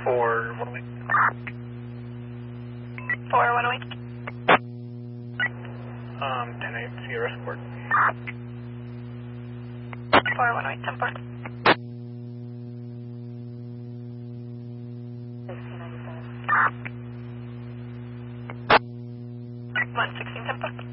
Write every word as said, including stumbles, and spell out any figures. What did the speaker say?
for one week. For one week. Um, ten eight, Sierra Sport. For one week, ten four. one sixteen, ten four.